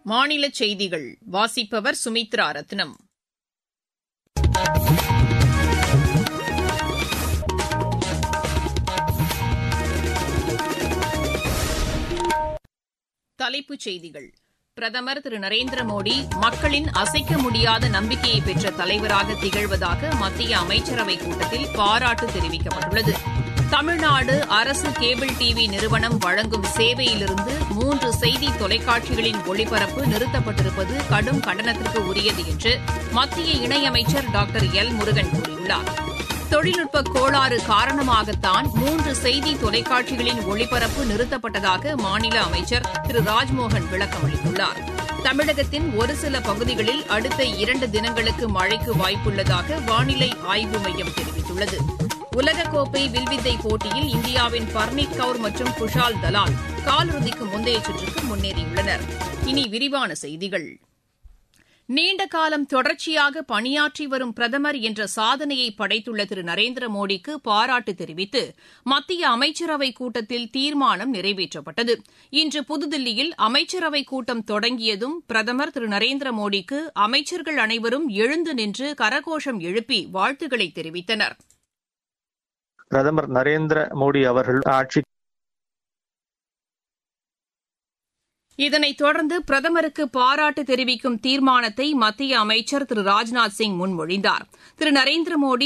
மாநில செய்திகள் வாசிப்பவர் சுமித்ரா ரத்னம். தலைப்புச் செய்திகள். பிரதமர் திரு நரேந்திர மோடி மக்களின் அசைக்க முடியாத நம்பிக்கையை பெற்ற தலைவராக திகழ்வதாக மத்திய அமைச்சரவைக் கூட்டத்தில் பாராட்டு தெரிவிக்கப்பட்டுள்ளது. தமிழ்நாடு அரசு கேபிள் டிவி நிறுவனம் வழங்கும் சேவையிலிருந்து 3 செய்தி தொலைக்காட்சிகளின் ஒளிபரப்பு நிறுத்தப்பட்டிருப்பது கடும் கண்டனத்திற்கு உரியது என்று மத்திய இணையமைச்சர் டாக்டர் எல் முருகன் கூறியுள்ளார். தொழில்நுட்ப கோளாறு காரணமாகத்தான் 3 செய்தி தொலைக்காட்சிகளின் ஒளிபரப்பு நிறுத்தப்பட்டதாக மாநில அமைச்சர் திரு ராஜ்மோகன் விளக்கம் அளித்துள்ளார். தமிழகத்தின் ஒரு சில பகுதிகளில் அடுத்த 2 தினங்களுக்கு மழைக்கு வாய்ப்புள்ளதாக வானிலை ஆய்வு மையம் தெரிவித்துள்ளது. உலகக்கோப்பை வில்வித்தை போட்டியில் இந்தியாவின் பர்னீத் கவுர் மற்றும் குஷால் தலால் காலிறுதிக்கு முந்தைய சுற்றுக்கு முன்னேறியுள்ளனர். இனி விரிவான செய்திகள். நீண்ட காலம் தொடர்ச்சியாக பணியாற்றி வரும் பிரதமர் என்ற சாதனையை படைத்துள்ள திரு நரேந்திர மோடிக்கு பாராட்டு தெரிவித்து மத்திய அமைச்சரவைக் கூட்டத்தில் தீர்மானம் நிறைவேற்றப்பட்டது. இன்று புதுதில்லியில் அமைச்சரவைக் கூட்டம் தொடங்கியதும் பிரதமர் திரு நரேந்திர மோடிக்கு அமைச்சர்கள் அனைவரும் எழுந்து நின்று கரகோஷம் எழுப்பி வாழ்த்துக்களை தெரிவித்தனர். பிரதமர் நரேந்திர மோடி அவர்கள் ஆட்சி இதனைத் தொடர்ந்து பிரதமருக்கு பாராட்டு தெரிவிக்கும் தீர்மானத்தை மத்திய அமைச்சர் திரு ராஜ்நாத் சிங் முன்மொழிந்தார். திரு நரேந்திர மோடி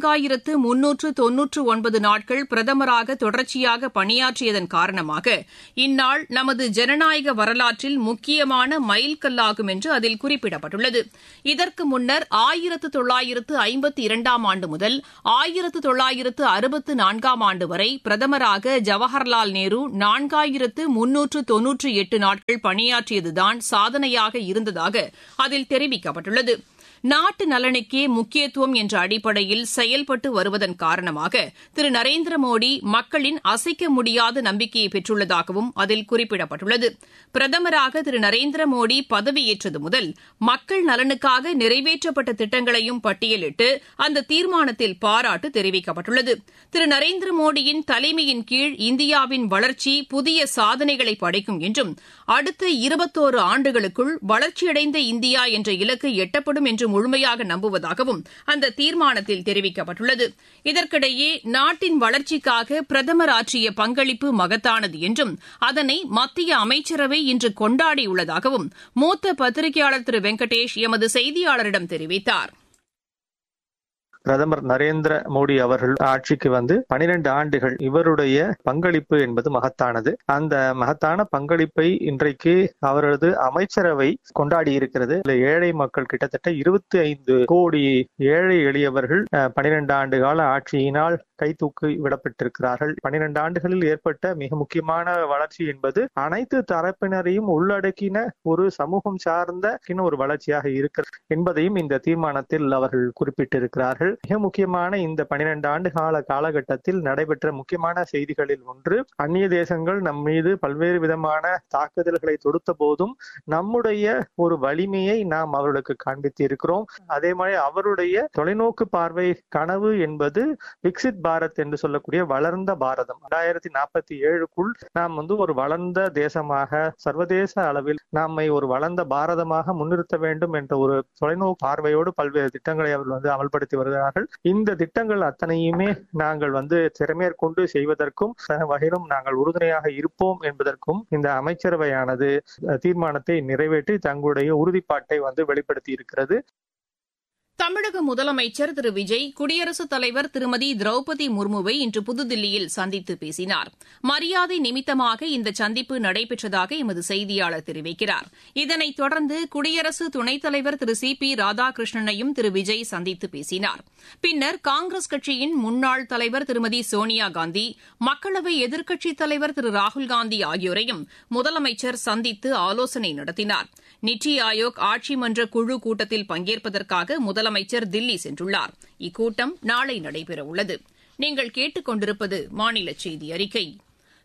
4399 நாட்கள் பிரதமராக தொடர்ச்சியாக பணியாற்றியதன் காரணமாக இந்நாள் நமது ஜனநாயக வரலாற்றில் முக்கியமான மைல்கல்லாகும் என்று அதில் குறிப்பிடப்பட்டுள்ளது. இதற்கு முன்னர் 1952ஆம் ஆண்டு முதல் 1964ஆம் ஆண்டு வரை பிரதமராக ஜவஹர்லால் நேரு 4398 நாட்கள் பணியாற்றியதுதான் சாதனையாக இருந்ததாக அதில் தெரிவிக்கப்பட்டுள்ளது. நாட்டு நலனுக்கே முக்கியத்துவம் என்ற அடிப்படையில் செயல்பட்டு வருவதன் காரணமாக திரு நரேந்திர மோடி மக்களின் அசைக்க முடியாத நம்பிக்கையை பெற்றுள்ளதாகவும் அதில் குறிப்பிடப்பட்டுள்ளது. பிரதமராக திரு நரேந்திர மோடி பதவியேற்றது முதல் மக்கள் நலனுக்காக நிறைவேற்றப்பட்ட திட்டங்களையும் பட்டியலிட்டு அந்த தீர்மானத்தில் பாராட்டு தெரிவிக்கப்பட்டுள்ளது. திரு நரேந்திர மோடியின் தலைமையின் கீழ் இந்தியாவின் வளர்ச்சி புதிய சாதனைகளை படைக்கும் என்றும் அடுத்த 21 ஆண்டுகளுக்குள் வளர்ச்சியடைந்த இந்தியா என்ற இலக்கு எட்டப்படும் என்று முழுமையாக நம்புவதாகவும் அந்த தீர்மானத்தில் தெரிவிக்கப்பட்டுள்ளது. இதற்கிடையே நாட்டின் வளர்ச்சிக்காக பிரதமர் ஆற்றிய பங்களிப்பு மகத்தானது என்றும் அதனை மத்திய அமைச்சரவை இன்று கொண்டாடியுள்ளதாகவும் மூத்த பத்திரிகையாளர் திரு வெங்கடேஷ் எமது செய்தியாளரிடம் தெரிவித்தார். பிரதமர் நரேந்திர மோடி அவர்கள் ஆட்சிக்கு 12 ஆண்டுகள் இவருடைய பங்களிப்பு என்பது மகத்தானது. அந்த மகத்தான பங்களிப்பை இன்றைக்கு அவரது அமைச்சரவை கொண்டாடி இருக்கிறது. ஏழை மக்கள் கிட்டத்தட்ட 25 கோடி ஏழை எளியவர்கள் 12 ஆண்டு கால ஆட்சியினால் கைதூக்கி விடப்பட்டிருக்கிறார்கள். 12 ஆண்டுகளில் ஏற்பட்ட மிக முக்கியமான வளர்ச்சி என்பது அனைத்து தரப்பினரையும் உள்ளடக்கின ஒரு சமூகம் சார்ந்த ஒரு வளர்ச்சியாக இருக்கிறது என்பதையும் இந்த தீர்மானத்தில் அவர்கள் குறிப்பிட்டிருக்கிறார்கள். மிக முக்கியமான இந்த 12 ஆண்டு கால காலகட்டத்தில் நடைபெற்ற முக்கியமான செய்திகளில் ஒன்று, அந்நிய தேசங்கள் நம் மீது பல்வேறு விதமான தாக்குதல்களை தொடுத்த போதும் நம்முடைய ஒரு வலிமையை நாம் அவர்களுக்கு காண்பித்து இருக்கிறோம். அதே மாதிரி அவருடைய தொலைநோக்கு பார்வை கனவு என்பது விக்சித் பாரத் என்று சொல்லக்கூடிய வளர்ந்த பாரதம். 2047க்குள் நாம் ஒரு வளர்ந்த தேசமாக சர்வதேச அளவில் நம்மை ஒரு வளர்ந்த பாரதமாக முன்னிறுத்த வேண்டும் என்ற ஒரு தொலைநோக்கு பார்வையோடு பல்வேறு திட்டங்களை அவர்கள் அமல்படுத்தி வருகிறார்கள். இந்த திட்டங்கள் அத்தனையுமே நாங்கள் திறமேற்கொண்டு செய்வதற்கும் வகையிலும் நாங்கள் உறுதுணையாக இருப்போம் என்பதற்கும் இந்த அமைச்சரவையானது தீர்மானத்தை நிறைவேற்றி தங்களுடைய உறுதிப்பாட்டை வெளிப்படுத்தி இருக்கிறது. தமிழக முதலமைச்சர் திரு விஜய் குடியரசுத் தலைவர் திருமதி திரௌபதி முர்முவை இன்று புதுதில்லியில் சந்தித்து பேசினார். மரியாதை நிமித்தமாக இந்த சந்திப்பு நடைபெற்றதாக எமது செய்தியாளர் தெரிவிக்கிறார். இதனைத் தொடர்ந்து குடியரசு துணைத் தலைவர் திரு சி.பி. ராதாகிருஷ்ணனையும் திரு விஜய் சந்தித்து பேசினார். பின்னர் காங்கிரஸ் கட்சியின் முன்னாள் தலைவர் திருமதி சோனியா காந்தி, மக்களவை எதிர்க்கட்சித் தலைவர் திரு ராகுல்காந்தி ஆகியோரையும் முதலமைச்சர் சந்தித்து ஆலோசனை நடத்தினார். நித்தி ஆயோக் ஆட்சி மன்ற குழு கூட்டத்தில் பங்கேற்பதற்காக முதலமைச்சர் தில்லி சென்றுள்ளார். இக்கூட்டம் நாளை நடைபெறவுள்ளது. நீங்கள் கேட்டுக் கொண்டிருப்பது மாநில செய்தி அறிக்கை.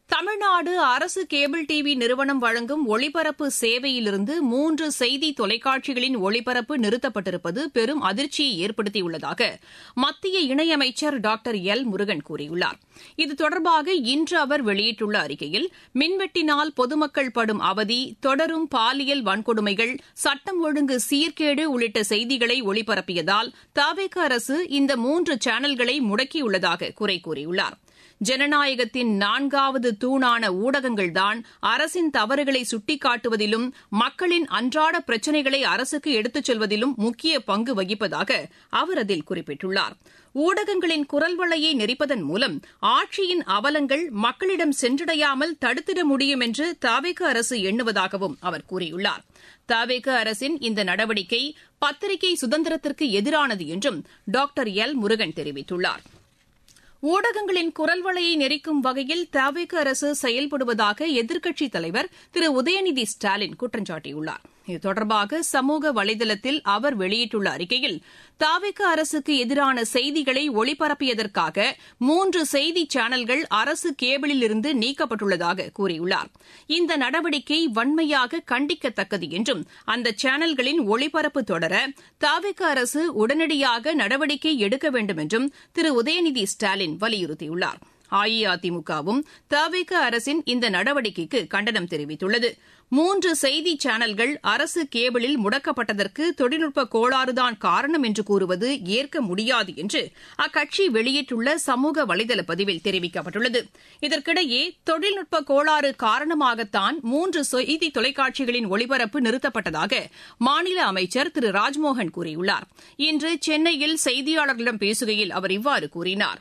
தமிழ்நாடு அரசு கேபிள் டிவி நிறுவனம் வழங்கும் ஒளிபரப்பு சேவையிலிருந்து 3 செய்தி தொலைக்காட்சிகளின் ஒளிபரப்பு நிறுத்தப்பட்டிருப்பது பெரும் அதிர்ச்சியை ஏற்படுத்தியுள்ளதாக மத்திய இணையமைச்சர் டாக்டர் எல் முருகன் கூறியுள்ளார். இது தொடர்பாக இன்று அவர் வெளியிட்டுள்ள அறிக்கையில், மின்வெட்டினால் பொதுமக்கள் படும் அவதி, தொடரும் பாலியல் வன்கொடுமைகள், சட்டம் ஒழுங்கு சீர்கேடு உள்ளிட்ட செய்திகளை ஒளிபரப்பியதால் தவிக அரசு இந்த 3 சேனல்களை முடக்கியுள்ளதாக குறை கூறியுள்ளார். ஜனநாயகத்தின் 4வது தூணான ஊடகங்கள்தான் அரசின் தவறுகளை சுட்டிக்காட்டுவதிலும் மக்களின் அன்றாட பிரச்சினைகளை அரசுக்கு எடுத்துச் செல்வதிலும் முக்கிய பங்கு வகிப்பதாக அவர் அதில் குறிப்பிட்டுள்ளார். ஊடகங்களின் குரல் வளையை நெரிப்பதன் மூலம் ஆட்சியின் அவலங்கள் மக்களிடம் சென்றடையாமல் தடுத்திட முடியும் என்று தவிக அரசு எண்ணுவதாகவும் அவர் கூறியுள்ளார். தவிக அரசின் இந்த நடவடிக்கை பத்திரிகை சுதந்திரத்திற்கு எதிரானது என்றும் டாக்டர் எல் முருகன் தெரிவித்துள்ளார். ஊடகங்களின் குரல் வளையை நெரிக்கும் வகையில் தவிக அரசு செயல்படுவதாக எதிர்க்கட்சித் தலைவர் திரு உதயநிதி ஸ்டாலின் குற்றம் சாட்டியுள்ளார். இது தொடர்பாக சமூக வலைதளத்தில் அவர் வெளியிட்டுள்ள அறிக்கையில், தவிக அரசுக்கு எதிரான செய்திகளை ஒளிபரப்பியதற்காக 3 செய்தி சேனல்கள் அரசு கேபிளில் இருந்து நீக்கப்பட்டுள்ளதாக கூறியுள்ளார். இந்த நடவடிக்கை வன்மையாக கண்டிக்கத்தக்கது என்றும் அந்த சேனல்களின் ஒளிபரப்பு தொடர தவிக அரசு உடனடியாக நடவடிக்கை எடுக்க வேண்டும் என்றும் திரு உதயநிதி ஸ்டாலின் வலியுறுத்தியுள்ளார். அஇஅதிமுகவும் தவிக அரசின் இந்த நடவடிக்கைக்கு கண்டனம் தெரிவித்துள்ளது. 3 செய்தி சேனல்கள் அரசு கேபிளில் முடக்கப்பட்டதற்கு தொழில்நுட்ப கோளாறுதான் காரணம் என்று கூறுவது ஏற்க முடியாது என்று அக்கட்சி வெளியிட்டுள்ள சமூக வலைதள பதிவில் தெரிவிக்கப்பட்டுள்ளது. இதற்கிடையே தொழில்நுட்ப கோளாறு காரணமாகத்தான் 3 செய்தி தொலைக்காட்சிகளின் ஒளிபரப்பு நிறுத்தப்பட்டதாக மாநில அமைச்சர் திரு ராஜ்மோகன் கூறியுள்ளார். இன்று சென்னையில் செய்தியாளர்களிடம் பேசுகையில் அவர் இவ்வாறு கூறினார்.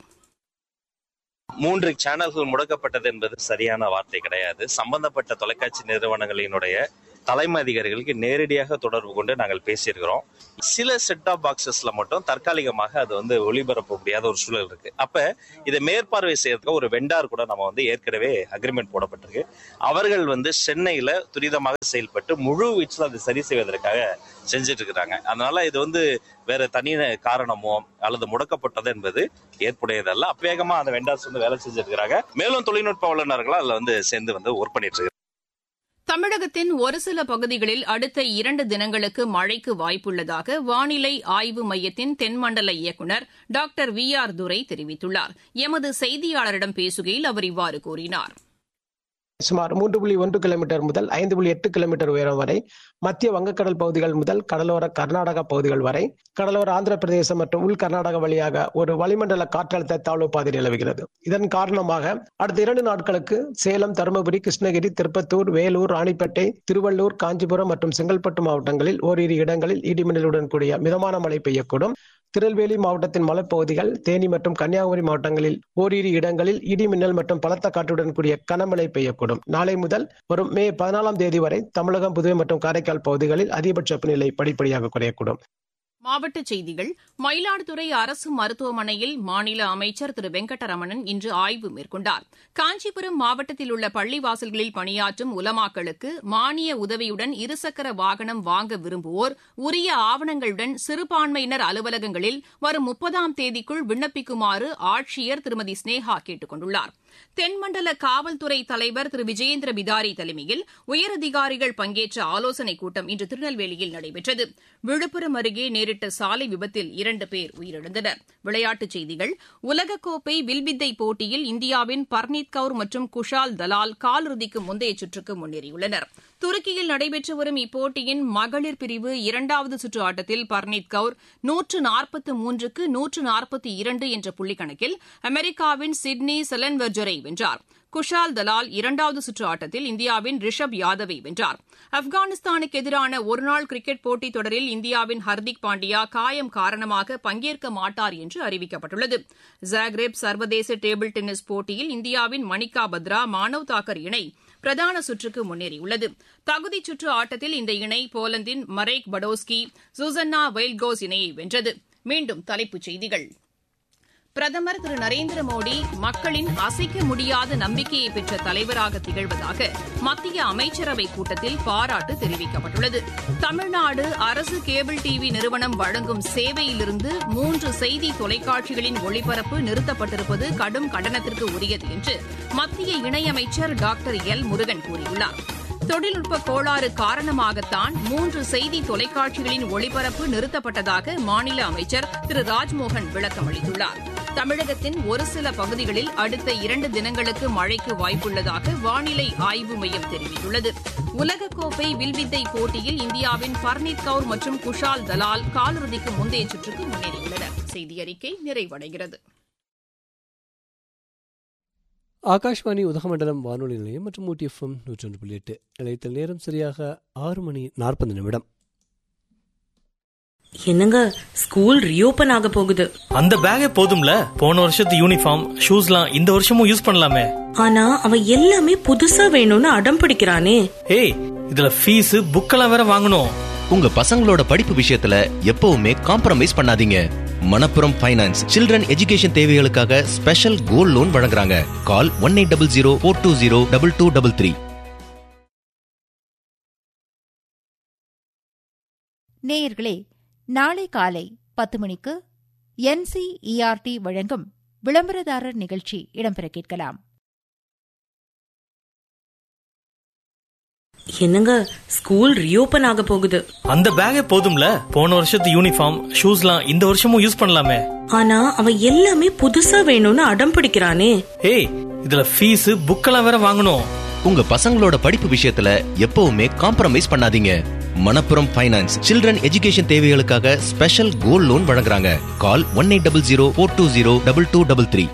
3 சேனல்கள் முடக்கப்பட்டது என்பது சரியான வார்த்தை கிடையாது. சம்பந்தப்பட்ட தொலைக்காட்சி நிறுவனங்களினுடைய தலைமை அதிகாரிகளுக்கு நேரடியாக தொடர்பு கொண்டு நாங்கள் பேசியிருக்கிறோம். சில செட் ஆஃப் பாக்ஸஸ்ல மட்டும் தற்காலிகமாக அது ஒளிபரப்ப முடியாத ஒரு சூழல் இருக்கு. அப்ப இதை மேற்பார்வை செய்யறதுக்கு ஒரு வெண்டார் கூட நம்ம ஏற்கனவே அக்ரிமெண்ட் போடப்பட்டிருக்கு. அவர்கள் சென்னையில துரிதமாக செயல்பட்டு முழு வீச்சில் அதை சரி செய்வதற்காக செஞ்சுட்டு இருக்கிறாங்க. அதனால இது வேற தனி காரணமோ அல்லது முடக்கப்பட்டது என்பது ஏற்புடையதல்ல. வேகமா அந்த வெண்டார்ஸ் வேலை செஞ்சுட்டு இருக்கிறாங்க. மேலும் தொழில்நுட்ப வல்லுநர்களா அதுல சேர்ந்து ஒர்க் பண்ணிட்டு இருக்காங்க. தமிழகத்தின் ஒரு சில பகுதிகளில் அடுத்த 2 தினங்களுக்கு மழைக்கு வாய்ப்புள்ளதாக வானிலை ஆய்வு மையத்தின் தென்மண்டல இயக்குநர் டாக்டர் VR துரை தெரிவித்துள்ளார். எமது செய்தியாளரிடம் பேசுகையில் அவர் இவ்வாறு கூறினார். சுமார் 3.1 கிலோமீட்டர் முதல் 5.8 கிலோமீட்டர் உயரம் வரை மத்திய வங்கக்கடல் பகுதிகள் முதல் கடலோர கர்நாடக பகுதிகள் வரை, கடலோர ஆந்திர பிரதேசம் மற்றும் உள் கர்நாடகா வழியாக ஒரு வளிமண்டல காற்றழுத்த தாழ்வு பாதை நிலவுகிறது. இதன் காரணமாக அடுத்த 2 நாட்களுக்கு சேலம், தருமபுரி, கிருஷ்ணகிரி, திருப்பத்தூர், வேலூர், ராணிப்பேட்டை, திருவள்ளூர், காஞ்சிபுரம் மற்றும் செங்கல்பட்டு மாவட்டங்களில் ஓரிரு இடங்களில் இடிமின்னலுடன் கூடிய மிதமான மழை பெய்யக்கூடும். திருநெல்வேலி மாவட்டத்தின் மலைப்பகுதிகள், தேனி மற்றும் கன்னியாகுமரி மாவட்டங்களில் ஓரிரு இடங்களில் இடிமின்னல் மற்றும் பலத்த காற்றுடன் கூடிய கனமழை பெய்யக்கூடும். நாளை முதல் வரும் மே 14ஆம் தேதி வரை தமிழகம், புதுவை மற்றும் காரைக்கால் பகுதிகளில் அதிகபட்ச வெப்பநிலை படிப்படியாக குறையக்கூடும். மாவட்டச் செய்திகள். மயிலாடுதுறை அரசு மருத்துவமனையில் மாநில அமைச்சர் திரு வெங்கடரமணன் இன்று ஆய்வு மேற்கொண்டார். காஞ்சிபுரம் மாவட்டத்தில் உள்ள பள்ளிவாசல்களில் பணியாற்றும் உலமாக்களுக்கு மானிய உதவியுடன் இருசக்கர வாகனம் வாங்க விரும்புவோர் உரிய ஆவணங்களுடன் சிறுபான்மையினர் அலுவலகங்களில் வரும் 30ஆம் தேதிக்குள் விண்ணப்பிக்குமாறு ஆட்சியர் திருமதி ஸ்னேகா கேட்டுக் கொண்டுள்ளார். தென்மண்டல காவல்துறை தலைவர் திரு விஜயேந்திர பிதாரி தலைமையில் உயரதிகாரிகள் பங்கேற்ற ஆலோசனைக் கூட்டம் இன்று திருநெல்வேலியில் நடைபெற்றது. விழுப்புரம் அருகே நேரிட்ட சாலை விபத்தில் 2 பேர் உயிரிழந்தனர். விளையாட்டுச் செய்திகள். உலகக்கோப்பை வில்வித்தை போட்டியில் இந்தியாவின் பர்னீத் கவுர் மற்றும் குஷால் தலால் காலிறுதிக்கு முந்தைய சுற்றுக்கு முன்னேறியுள்ளனர். துருக்கியில் நடைபெற்று வரும் இப்போட்டியின் மகளிர் பிரிவு 2வது சுற்று ஆட்டத்தில் பர்னீத் கவுர் 143க்கு 142 என்ற புள்ளிக்கணக்கில் அமெரிக்காவின் சிட்னி செலன்வெர்ஜரை வென்றார். குஷால் தலால் 2வது சுற்று ஆட்டத்தில் இந்தியாவின் ரிஷப் யாதவை வென்றார். ஆப்கானிஸ்தானுக்கு எதிரான ஒருநாள் கிரிக்கெட் போட்டித் தொடரில் இந்தியாவின் ஹர்திக் பாண்டியா காயம் காரணமாக பங்கேற்க மாட்டார் என்று அறிவிக்கப்பட்டுள்ளது. ஜாக்ரேப் சர்வதேச டேபிள் டென்னிஸ் போட்டியில் இந்தியாவின் மணிகா பத்ரா, மானவ் தாக்கர் இணை பிரதான சுற்றுக்கு முன்னேறியுள்ளது. தகுதிச் சுற்று ஆட்டத்தில் இந்த இணை போலந்தின் மரேக் படோஸ்கி, சுசன்னா வெயில்கோஸ் இணையை வென்றது. மீண்டும் தலைப்புச் செய்திகள். பிரதமர் திரு நரேந்திர மோடி மக்களின் அசைக்க முடியாத நம்பிக்கையை பெற்ற தலைவராக திகழ்வதாக மத்திய அமைச்சரவைக் கூட்டத்தில் பாராட்டு தெரிவிக்கப்பட்டுள்ளது. தமிழ்நாடு அரசு கேபிள் டிவி நிறுவனம் வழங்கும் சேவையிலிருந்து 3 செய்தி தொலைக்காட்சிகளின் ஒளிபரப்பு நிறுத்தப்பட்டிருப்பது கடும் கண்டனத்திற்கு உரியது என்று மத்திய இணையமைச்சர் டாக்டர் எல் முருகன் கூறியுள்ளார். தொழில்நுட்ப கோளாறு காரணமாகத்தான் 3 செய்தி தொலைக்காட்சிகளின் ஒளிபரப்பு நிறுத்தப்பட்டதாக மாநில அமைச்சர் திரு ராஜ்மோகன் விளக்கம் அளித்துள்ளார். தமிழகத்தின் ஒரு சில பகுதிகளில் அடுத்த 2 தினங்களுக்கு மழைக்கு வாய்ப்புள்ளதாக வானிலை ஆய்வு மையம் தெரிவித்துள்ளது. உலகக்கோப்பை வில்வித்தை போட்டியில் இந்தியாவின் பர்னீத் கவுர் மற்றும் குஷால் தலால் காலிறுதிக்கு முந்தைய சுற்றுக்கு முன்னேறியுள்ளனர். செய்தி அறிக்கை நிறைவடைகிறது. ஆகாஷ்வாணி உதகமண்டலம் வானொலி நிலையம் மற்றும் ஊட்டி எஃப்எம் 101.8 நிலையத்தில் நேரம் சரியாக 6:40. என்னங்க, ஸ்கூல் ரீஓபன் ஆக போகுது. அந்த பேக்கே போதும்ல, போன வருஷத்து யூனிஃபார்ம் ஷூஸ்லாம் இந்த வருஷமும் யூஸ் பண்ணலாமே. ஆனா அவன் எல்லாமே புதுசா வேணும்னு அடம் பிடிக்கிறானே. ஏய், இதுல ஃபீஸ் புக்கெல்லாம் வேற வாங்கணும். உங்க பசங்களோட படிப்பு விஷயத்துல எப்பவுமே காம்ப்ரமைஸ் பண்ணாதீங்க. மணப்புரம் ஃபைனான்ஸ் சில்ட்ரன் எஜுகேஷன் தேவைகளுக்காக ஸ்பெஷல் கோல்ட் லோன் வழங்குறாங்க. கால் 1800-420-2233. நேயர்களே, நாளை காலை 10 மணிக்கு NCERT வழங்கும் விளம்பரதாரர் நிகழ்ச்சி இடம்பெற கேட்கலாம். என்னங்க, ஸ்கூல் ரீஓபன் ஆக போகுது. அந்த பேக்கே போதும்ல, போன வருஷத்து யூனிஃபார்ம் ஷூஸ்லாம் இந்த வருஷமும் யூஸ் பண்ணலாமே. ஆனா அவன் எல்லாமே புதுசா வேணும்னு அடம் பிடிக்கிறானே. ஏய், இதுல ஃபீஸ் புக்கெல்லாம் வேற வாங்கணும். உங்க பசங்களோட படிப்பு விஷயத்துல எப்பவுமே காம்ப்ரமைஸ் பண்ணாதீங்க. மணப்புரம் ஃபைனான்ஸ் சில்ட்ரன் எஜுகேஷன் தேவைகளுக்காக ஸ்பெஷல் கோல்ட் லோன் வழங்குறாங்க. கால் 1800-420-2233.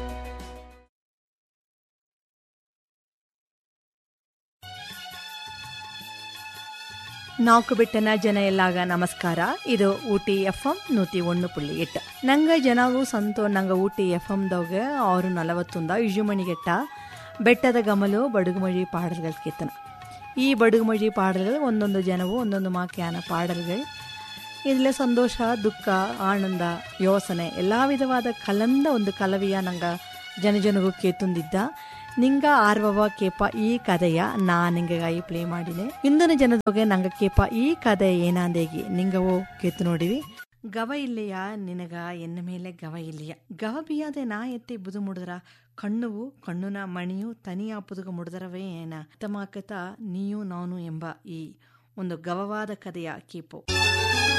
ನಾಲ್ಕು ಬಿಟ್ಟನ ಜನ ಎಲ್ಲಾಗ ನಮಸ್ಕಾರ. ಇದು ಊಟಿ FM 101.8. ನಂಗೆ ಜನಗೂ ಸಂತೋ ನಂಗೆ ಊಟಿ FMದಾಗ 6:41 ಇಜುಮಣಿಗೆಟ್ಟ ಬೆಟ್ಟದ ಗಮಲು ಬಡುಗುಮಳಿ ಪಾಡಲ್ಗಳು ಕೀರ್ತನ. ಈ ಬಡುಗುಮಳಿ ಪಾಡಲ್ಗಳು ಒಂದೊಂದು ಜನವು ಒಂದೊಂದು ಮಾಕ್ಯಾನ ಪಾಡಲ್ಗಳು. ಇದರಲ್ಲಿ ಸಂತೋಷ, ದುಃಖ, ಆನಂದ, ಯೋಸನೆ ಎಲ್ಲ ವಿಧವಾದ ಕಲಂದ ಒಂದು ಕಲವಿಯ ನಂಗೆ ಜನಜನಗೂ ಕೇತುಂದಿದ್ದ. ನಿಂಗ ಆರ್ವವ ಕೇಪ ಈ ಕಥೆಯ ನಾ ನಿಂಗಾಗಿ ಪ್ಲೇ ಮಾಡಿದೆ. ಇಂದಿನ ಜನದೊಗೆ ನಂಗ ಕೇಪ ಈ ಕಥೆ ಏನಾಂದೇಗಿ ನಿಂಗವೋ ಕೇತು ನೋಡಿವಿ. ಗವ ಇಲ್ಲೆಯ ನಿನಗ ಎನ್ನ ಮೇಲೆ ಗವ ಇಲ್ಲಿಯ ಗವ ಬಿಯಾದೆ ನಾ ಎತ್ತಿ ಬುದು ಮುಡಿದ್ರ ಕಣ್ಣುವು ಕಣ್ಣುನ ಮಣಿಯು ತನಿಯ ಪುದುಗ ಮುಡಿದರವೇ ಏನ ತಮಾಕತ ನೀಯು ನಾನು ಎಂಬ ಈ ಒಂದು ಗವವಾದ ಕಥೆಯ ಕೇಪು.